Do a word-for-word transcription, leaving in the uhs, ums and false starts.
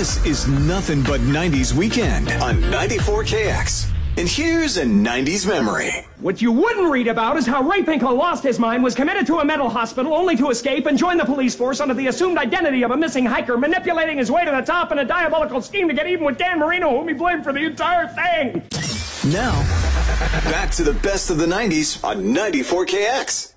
This is Nothing But nineties Weekend on ninety-four K X. And here's a nineties memory. What you wouldn't read about is how Ray Pinkel lost his mind, was committed to a mental hospital only to escape and join the police force under the assumed identity of a missing hiker, manipulating his way to the top in a diabolical scheme to get even with Dan Marino, whom he blamed for the entire thing. Now, back to the best of the nineties on ninety-four K X.